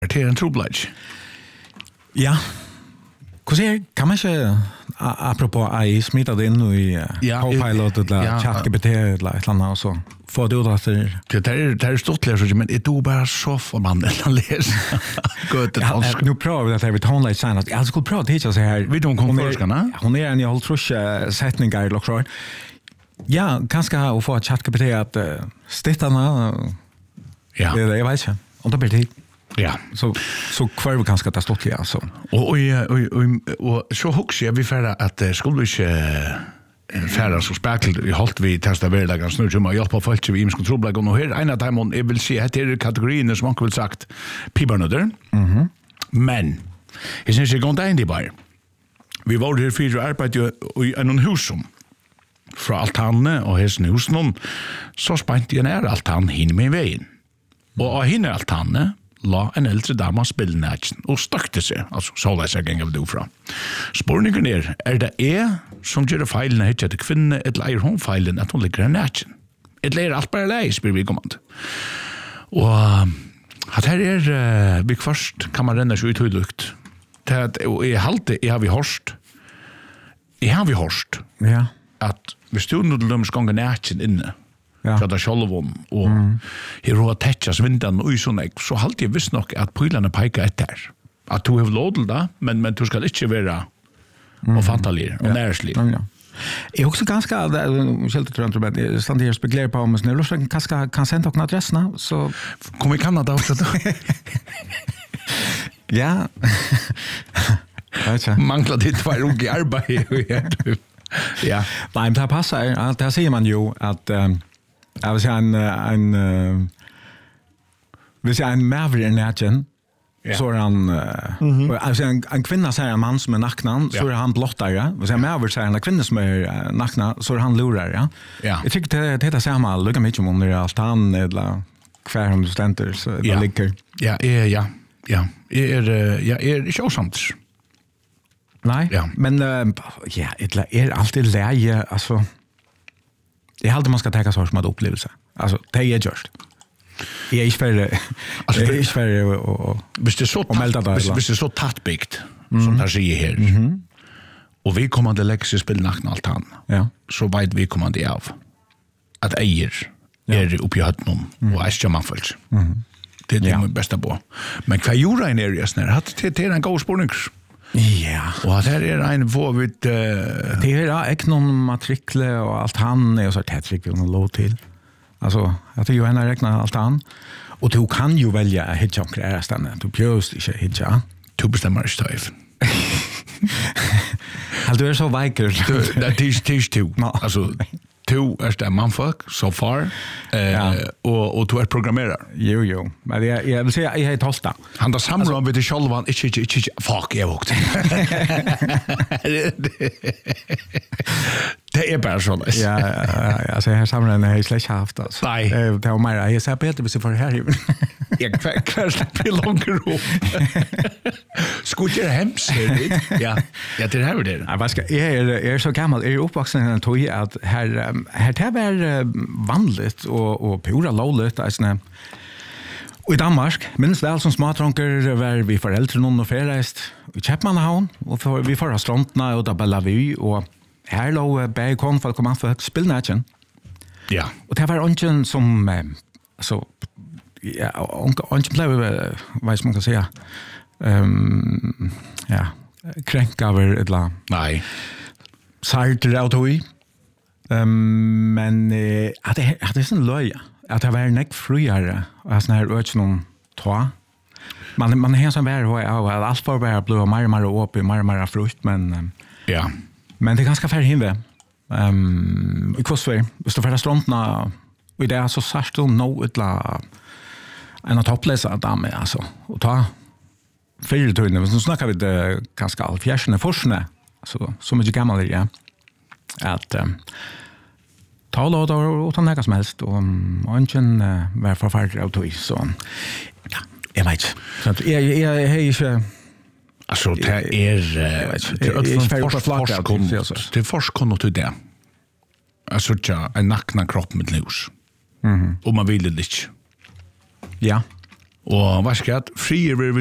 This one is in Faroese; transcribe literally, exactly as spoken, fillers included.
Det är en trubbelage. Ja. Hur kan man inte, apropå A I, smita det in i ja, Copilot eller ja, ChatGPT eller ett annat och så få det ut att det det är det är stort läs men det är bara så för man att läsa. Gott det alltså. Nu prövar vi att det vi tar online sign att jag skulle pröva det så här. Vi don't kom förskarna. Hon är en i all trus sättningar lockrar. Ja, kanske att få ChatGPT att stettarna. Ja. Det jag vet inte. Och det blir det. Ja, så så kvar vi kanske att det stått ja så. Och och och och så hooks jag vi för att skulle vi inte färra så spärkelt i halt vi testa verdagen snur som jag hjälpa folk vi måste tro blag och här en av dem jag vill se att det är kategorin som man vill sagt pibarnöder. Mhm. Men är inte gått in i bar. Vi var här för arbete i en hus som från altanen och hästen husen så spänt jag ner altan hin med vägen. Och hin altanen la en äldre dama spillnätsen och stökte sig, alltså så läs jag gänga du fra. Spårningen är, är det är som gör feilen hit att kvinna ett leir hon feilen att hon ligger nätsen. Ett leir allt bara leis, blir vi kommand. Och att här är, vi först kan man renna sig ut hur lukt. Det är att i halte, jag har vi hörst, jag har vi hörst, ja. Att vi stod nog till dem skånga nätsen inne, ja. Så det själv om och mm. här har tätjas vinden och så nek så halt jag visst nog att prylarna pekar efter att du har lådel då men men du ska inte vara mm. och fantalir och närslig. Ja. Ja. Jag också ganska helt tror jag men stand här spekulerar på om snälla så kanske kan sända och adresserna så kommer i Kanada också då. Ja. Alltså manglar det två unga arbete. Ja, nej det passar att där ser man ju att jag vill säga en, en uh, vill säga en maverick i nätchen yeah. Så är han uh, mm-hmm. alltså en, en kvinna säger en man som är nacknan yeah. Så är han blottare vill säga maverick säger en kvinna som är uh, nackna så är han lurar ja. Yeah. Jag tycker det, det heter samma lugga mycket om det är allt han eller kvar om du ständer så det yeah. ligger ja, ja, ja, ja är ja, är inte osamt. Nej, ja. Men uh, ja, det är alltid läge alltså det är alltid man ska ta så som att upplevelse. Alltså det är just. Jag är inte för alltså det är inte för och visst det så visst det så tattbyggt som där säger här. Mhm. Och vi kommer att lägga spel natten allt han. Ja. Så vet vi kommer det av att äger är uppe i hatten och är man fullt. Mhm. Det är det bästa på. Men kvar gjorde en area snär hade det till en god spårning. Ja. Och där är en få vid uh... det är ekonom matrikle och allt han är så tätt fick vi någon låt till. Alltså att det ju en räkna allt han och du kan ju välja hitcha och krära stanna. Du behövs inte hitcha. Du bestämmer stöv. Alltså du är så vacker. Det är tisch du. Alltså du är det manfolk so far eh ja. och och du är programmerare. Jo jo. Men jag jag vill säga jag heter Tosta. Han där samråd med det själva inte inte fuck jag åkte. Det är bara så. Ja ja alltså här samlar den här slash haft alltså. Nej. Det var mer jag sa bättre hvis för här. Jag kvar släpper långt ro. Skulle hems här. Ja. Ja det här det. Ja vad ska jag är är så gammal är uppvuxen i en tog att här här det var vanligt och och pura lowligt alltså. Och i Danmark, minst väl som smartronker var vi föräldrar någon och färreist i Köpenhamn och för, vi förra strandna och där Bellevue och här låg bacon för att komma för spillnätchen. Ja. Och det var ungen som alltså ja, ungen blev vad ska man kan säga ehm ja, kränka över ett la. Nej. Salt autoi. Ehm men att det att det är sån löja. Att det var en neck friare och sån här öch någon två. Man man har sån där och allt för bara blå mer mer upp mer mer frukt men ja. Men det är ganska färd hinve. Ehm i kostväg. Visst du för strandna och det är så särskilt no utla en av toppläsare damer alltså och ta fyra tur nu så snackar vi det ganska all fjärde forskne så så mycket gammal är ja. Att um, ta låt och ta något som helst och ungen uh, var förfärlig av tog så ja jag vet så att jag jag är inte alltså det är det är forskon och det alltså ja en nackna kropp med ljus. Mhm. Och man vill det inte. Ja. Og hva skal jeg, frier vi